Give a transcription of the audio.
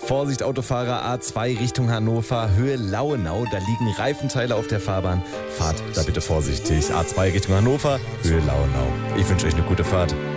Vorsicht Autofahrer, A2 Richtung Hannover, Höhe Lauenau, da liegen Reifenteile auf der Fahrbahn. Fahrt da bitte vorsichtig. A2 Richtung Hannover, Höhe Lauenau. Ich wünsche euch eine gute Fahrt.